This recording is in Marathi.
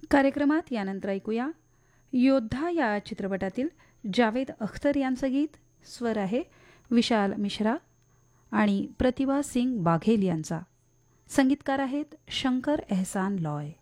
कार्यक्रमात यानंतर ऐकूया योद्धा या चित्रपटातील जावेद अख्तर यांचं गीत. स्वर आहे विशाल मिश्रा आणि प्रतिभा सिंग बाघेल यांचा. संगीतकार आहेत शंकर एहसान लॉय.